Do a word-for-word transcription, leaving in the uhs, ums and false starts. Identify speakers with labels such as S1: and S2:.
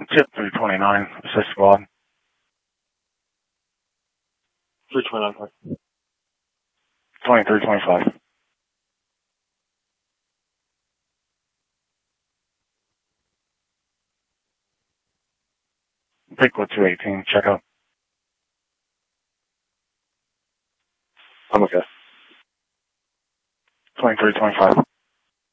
S1: Chip three twenty-nine, assist squad.
S2: three twenty-nine.
S1: twenty-three twenty-five. Pickwood two eighteen, check out.
S2: I'm okay.
S1: twenty-three twenty-five.